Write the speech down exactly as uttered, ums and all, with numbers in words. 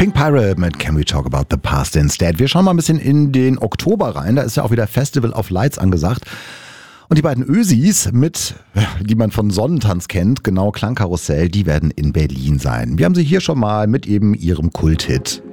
Pink Pirate mit Can We Talk About the Past Instead. Wir schauen mal ein bisschen in den Oktober rein. Da ist ja auch wieder Festival of Lights angesagt. Und die beiden Ösis, mit, die man von Sonnentanz kennt, genau Klangkarussell, die werden in Berlin sein. Wir haben sie hier schon mal mit eben ihrem Kulthit.